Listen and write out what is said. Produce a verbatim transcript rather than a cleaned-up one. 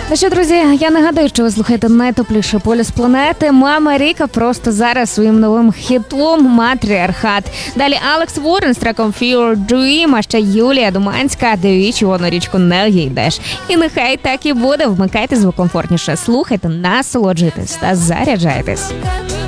Ну що, друзі, я нагадую, що ви слухаєте найтопліший полюс планети. Мама Ріка просто зараз своїм новим хітом «Матріархат». Далі Алекс Ворен з треком «Fear Dream», а ще Юлія Думанська «Двічі в одну річку не йдеш». І нехай так і буде. Вмикайте звук комфортніше, слухайте, насолоджуйтесь та заряджайтесь.